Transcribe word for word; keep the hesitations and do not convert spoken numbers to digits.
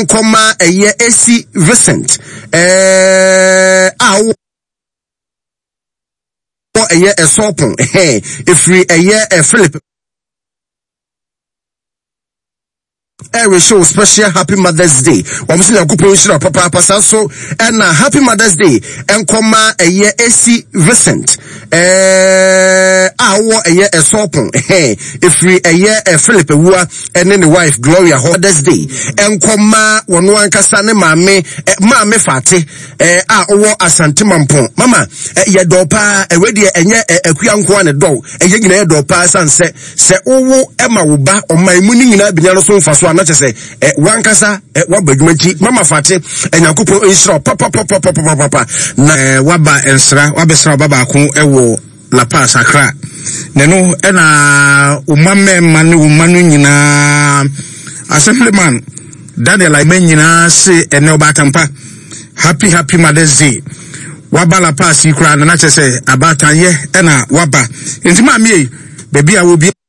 comma a year A C Vincent eh ah a year a sopon eh if we a year a Philip Every show special Happy Mother's Day. I'm saying a papa papa so and uh, Happy Mother's Day and comma a year A C Vincent eh ah a year a sopon eh if we a year a Philip Wua and then the wife Gloria Mother's Day and comma one one kasane mame mame fate eh ah owo asante mampon mama ye dopa e wedi enye akuanko ane do e ye nyina dopa sanse se owo ema wo ba o man mu ni nyina binya no so mfa so na chese eh wankasa eh wabadwumaji mama fate enyakopo ensra papa papa papa papa na eh, waba ensra wabesra baba ko ewo La Paz Accra neno ena umame manu umanu nyina assemblyman Daniel Aymen nyina se ene obatampa happy happy Mother's Day waba La Paz ikra na chese abatan ye ena waba ntima mi baby a wo bi